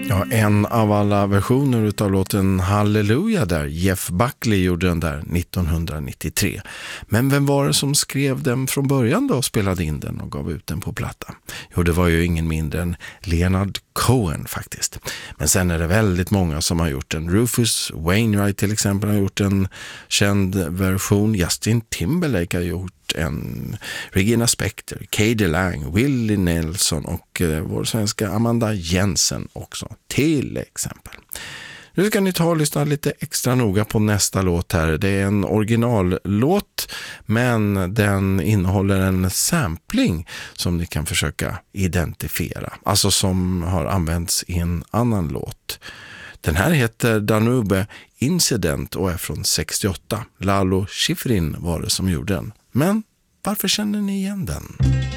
Ja, en av alla versioner utav låten Halleluja där. Jeff Buckley gjorde den där 1993. Men vem var det som skrev den från början då och spelade in den och gav ut den på platta? Jo, det var ju ingen mindre än Leonard Cohen faktiskt. Men sen är det väldigt många som har gjort den. Rufus Wainwright till exempel har gjort en känd version. Justin Timberlake har gjort en, Regina Spektor, Katie Lang, Willie Nelson och vår svenska Amanda Jensen också till exempel. Nu ska ni ta och lyssna lite extra noga på nästa låt här. Det är en originallåt, men den innehåller en sampling som ni kan försöka identifiera. Alltså som har använts i en annan låt. Den här heter Danube Incident och är från 68. Lalo Schifrin var det som gjorde den. Men varför känner ni igen den?